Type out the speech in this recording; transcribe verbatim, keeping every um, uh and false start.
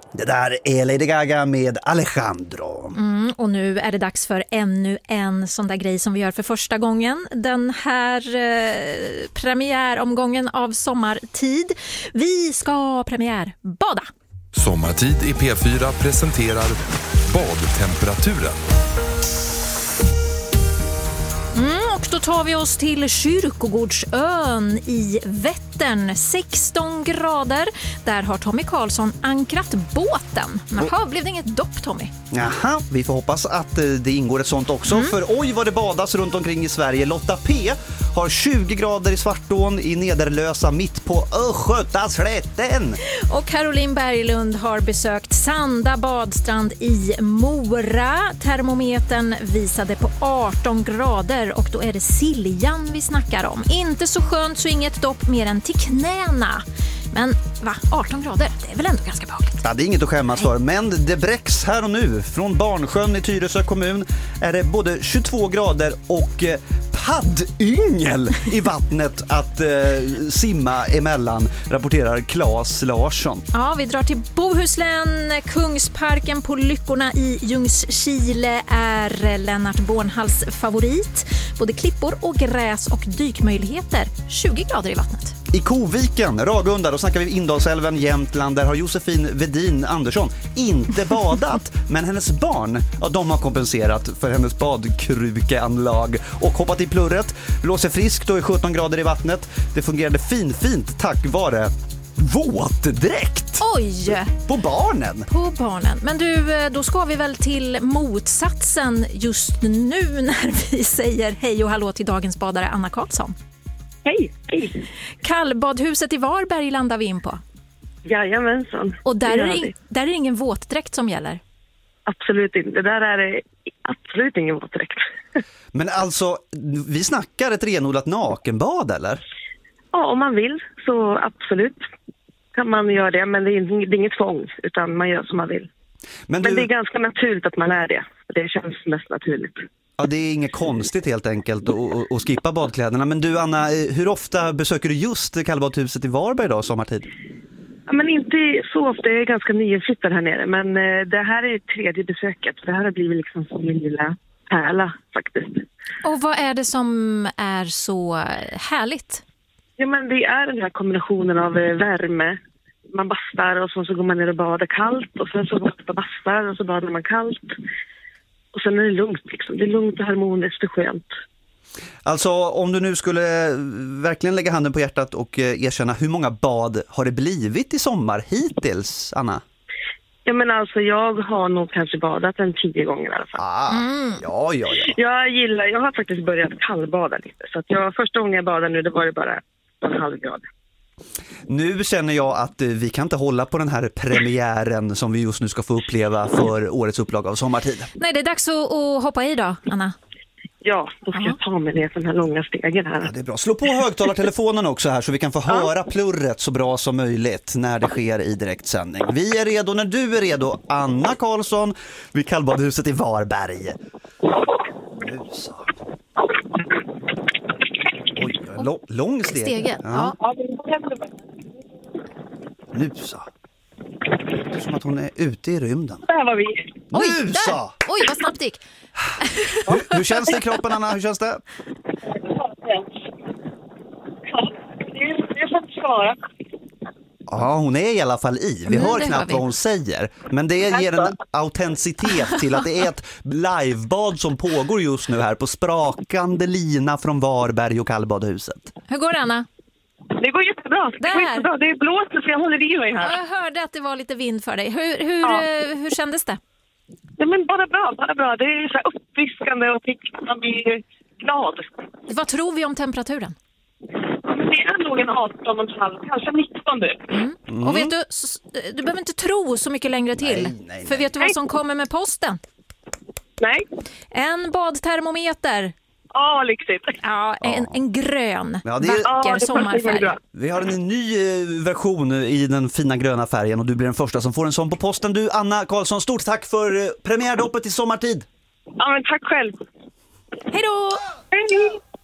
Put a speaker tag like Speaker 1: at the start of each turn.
Speaker 1: Det där är Lady Gaga med Alejandro.
Speaker 2: Mm, och nu är det dags för ännu en sån där grej som vi gör för första gången. Den här eh, premiäromgången av Sommartid. Vi ska premiärbada.
Speaker 3: Sommartid i P fyra presenterar badtemperaturen.
Speaker 2: Mm, och då tar vi oss till Kyrkogårdsön i Vättern, sexton grader. Där har Tommy Karlsson ankrat båten. Men oh. blev det inget dopp, Tommy?
Speaker 1: Jaha, vi får hoppas att det ingår ett sånt också. Mm. För oj vad det badas runt omkring i Sverige. Lotta P har tjugo grader i Svartån i Nederlösa mitt på Östgötaslätten.
Speaker 2: Och Caroline Berglund har besökt Sanda badstrand i Mora. Termometern visade på arton grader och då är det Siljan vi snackar om. Inte så skönt så inget dopp mer än till knäna. Men va, arton grader, det är väl ändå ganska behagligt.
Speaker 1: Ja, det är inget att skämmas för, men det bräcks här och nu. Från Barnsjön i Tyresö kommun är det både tjugotvå grader och eh, paddyngel i vattnet att eh, simma emellan, rapporterar Claes Larsson.
Speaker 2: Ja, vi drar till Bohuslän. Kungsparken på Lyckorna i Ljungskile är Lennart Bornhals favorit. Både klippor och gräs och dykmöjligheter. tjugo grader i vattnet.
Speaker 1: I Koviken, Ragunda, då snackar vi Indalsälven, Jämtland. Där har Josefin Vedin Andersson inte badat. Men hennes barn, ja, de har kompenserat för hennes badkrukeanlag och hoppat i plurret. Blåser friskt och är sjutton grader i vattnet. Det fungerade finfint tack vare våtdräkt.
Speaker 2: Oj!
Speaker 1: På barnen.
Speaker 2: På barnen. Men du, då ska vi väl till motsatsen just nu när vi säger hej och hallå till dagens badare Anna Karlsson.
Speaker 4: Hej, hej.
Speaker 2: Kallbadhuset i Varberg landar vi in på.
Speaker 4: Jajamensan.
Speaker 2: Och där är, det, där är det ingen våtdräkt som gäller?
Speaker 4: Absolut inte. Där är det absolut ingen våtdräkt. Men
Speaker 1: alltså, vi snackar ett renodlat nakenbad, eller?
Speaker 4: Ja, om man vill så absolut kan man göra det. Men det är, det är inget tvång, utan man gör som man vill. Men, du... men det är ganska naturligt att man är det. Det känns mest naturligt.
Speaker 1: Ja, det är inget konstigt helt enkelt att, att skippa badkläderna. Men du Anna, hur ofta besöker du just kallbadhuset i Varberg då, sommartid?
Speaker 4: Ja, men inte så ofta, jag är ganska nyinflyttad här nere. Men det här är tredje besöket. Det här har blivit liksom som min lilla pärla faktiskt.
Speaker 2: Och vad är det som är så härligt?
Speaker 4: Ja, men det är den här kombinationen av värme. Man bastar och så, så går man ner och badar kallt. Och sen så går man upp och bastar och så badar man kallt. Och sen är det lugnt liksom. Det är lugnt och harmoniskt och skönt.
Speaker 1: Alltså om du nu skulle verkligen lägga handen på hjärtat och erkänna, hur många bad har det blivit i sommar hittills, Anna?
Speaker 4: Ja, men alltså jag har nog kanske badat en tio gånger i alla fall.
Speaker 1: Ah, mm. ja, ja, ja.
Speaker 4: Jag gillar, jag har faktiskt börjat kallbada lite. Så att jag, första gången jag badade nu, det var det bara en halv grad.
Speaker 1: Nu känner jag att vi kan inte hålla på den här premiären som vi just nu ska få uppleva för årets upplaga av Sommartid.
Speaker 2: Nej, det är dags att, att hoppa i då, Anna.
Speaker 4: Ja, då ska Aha. jag ta mig ner för den här långa stegen här.
Speaker 1: Ja, det är bra. Slå på högtalartelefonen också här så vi kan få ja. höra plurret så bra som möjligt när det sker i direktsändning. Vi är redo när du är redo, Anna Karlsson vid kallbadhuset i Varberg. Nu så. Oj, lång, lång steg.
Speaker 2: Stegen, ja.
Speaker 4: ja.
Speaker 1: Nu så. Det är som att hon är ute i rymden.
Speaker 4: Där var vi.
Speaker 2: Oj,
Speaker 1: nu så!
Speaker 2: Oj, vad snabbt gick.
Speaker 1: hur, hur känns det i kroppen, Anna? Hur känns det?
Speaker 4: Ja, det är, det är som att svara.
Speaker 1: Ja, hon är i alla fall i. Vi
Speaker 2: mm,
Speaker 1: hör knappt
Speaker 2: vi.
Speaker 1: vad hon säger. Men det ger en autenticitet till att det är ett livebad som pågår just nu här på sprakande lina från Varberg och kallbadhuset.
Speaker 2: Hur går det, Anna?
Speaker 4: Det går jättebra. Det, går jättebra. Det är blåst så jag håller i mig här.
Speaker 2: Jag hörde att det var lite vind för dig. Hur, hur,
Speaker 4: ja.
Speaker 2: hur kändes det?
Speaker 4: Ja, men bara bra, bara bra. Det är så här uppfriskande och man blir glad.
Speaker 2: Vad tror vi om temperaturen?
Speaker 4: Det är nog en arton och en halv, kanske nitton du.
Speaker 2: Mm. Mm. Och vet du, du behöver inte tro så mycket längre till.
Speaker 1: Nej, nej, nej.
Speaker 2: För vet du vad som kommer med posten?
Speaker 4: Nej.
Speaker 2: En badtermometer.
Speaker 4: Ja, oh, lyxigt.
Speaker 2: Ja, en, en grön,
Speaker 1: ja, det är...
Speaker 2: vacker
Speaker 4: ja,
Speaker 2: sommarfärg.
Speaker 1: Vi har en ny version i den fina gröna färgen och du blir den första som får en sån på posten. Du, Anna Karlsson, stort tack för premiärdoppet i Sommartid.
Speaker 4: Ja, men tack själv.
Speaker 2: Hej då!
Speaker 4: Hej!